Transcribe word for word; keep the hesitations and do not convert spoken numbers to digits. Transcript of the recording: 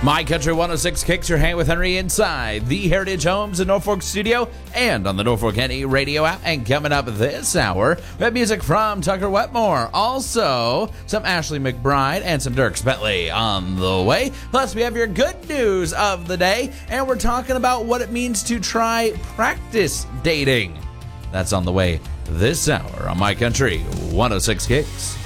My Country one oh six Kicks, your hang with Henry inside the Heritage Homes in Norfolk studio and on the Norfolk Henry radio app. And coming up this hour, we have music from Tucker Wetmore. Also, some Ashley McBride and some Dierks Bentley on the way. Plus, we have your good news of the day, and we're talking about what it means to try practice dating. That's on the way this hour on My Country one oh six Kicks.